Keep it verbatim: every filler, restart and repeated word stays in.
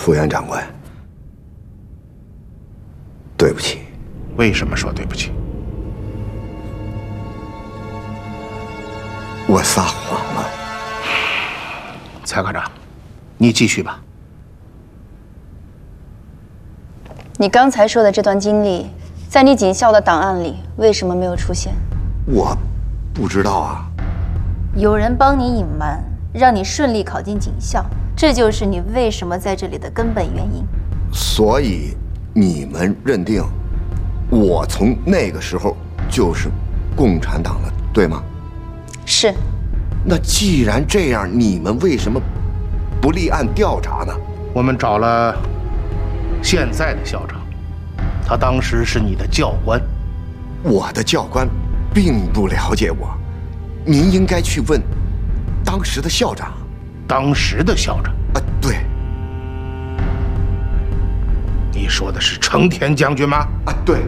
副院长官，对不起。 为什么说对不起？ 我撒谎了。 蔡科长，你继续吧。 你刚才说的这段经历，在你警校的档案里为什么没有出现？ 我不知道啊。 有人帮你隐瞒，让你顺利考进警校，这就是你为什么在这里的根本原因。 所以你们认定我从那个时候就是共产党了，对吗？ 是。 那既然这样，你们为什么不立案调查呢？ 我们找了现在的校长，他当时是你的教官。 我的教官并不了解我，您应该去问当时的校长。 当时的校长？ 啊，对。 你说的是成田将军吗？ 啊，对。